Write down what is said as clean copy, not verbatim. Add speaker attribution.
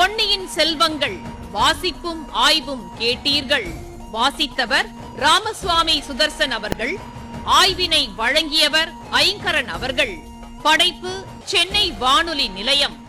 Speaker 1: பொன்னியின் செல்வங்கள் வாசிப்பும் ஆய்வும் கேட்டீர்கள். வாசித்தவர் ராமசுவாமி சுதர்சன் அவர்கள். ஆய்வினை வழங்கியவர் ஐங்கரன் அவர்கள். படைப்பு சென்னை வானொலி நிலையம்.